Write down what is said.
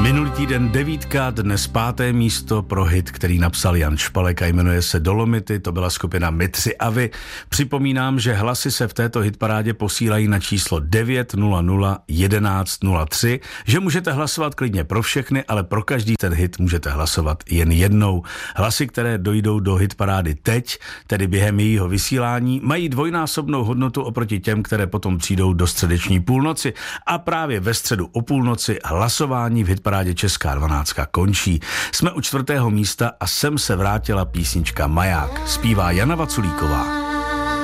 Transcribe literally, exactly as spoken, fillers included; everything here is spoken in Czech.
Minulý týden devítka, dnes páté místo pro hit, který napsal Jan Špalek a jmenuje se Dolomity, to byla skupina My tři a vy. Připomínám, že hlasy se v této hitparádě posílají na číslo devět nula nula jedenáct nula tři, že můžete hlasovat klidně pro všechny, ale pro každý ten hit můžete hlasovat jen jednou. Hlasy, které dojdou do hitparády teď, tedy během jejího vysílání, mají dvojnásobnou hodnotu oproti těm, které potom přijdou do středeční půlnoci a právě ve středu o půlnoci hlasování v hitparádě Česká dvanáctka končí. Jsme u čtvrtého místa a sem se vrátila písnička Maják. Zpívá Jana Vaculíková.